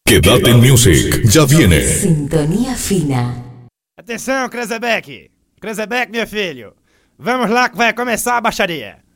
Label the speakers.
Speaker 1: Quédate en Music, ya viene.
Speaker 2: Sintonia fina.
Speaker 3: Atenção, Krezebeck, meu filho. Vamos lá que vai começar a baixaria.